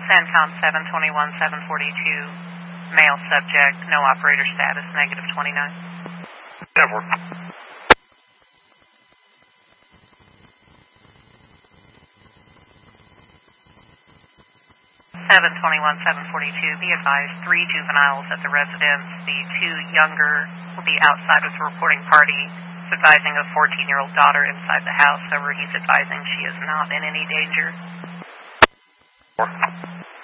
CENTCOM 721-742, male subject, no operator status, negative 29. Network. 721-742, be advised, 3 juveniles at the residence. The 2 younger will be outside with the reporting party. He's advising a 14-year-old daughter inside the house. However, he's advising she is not in any danger.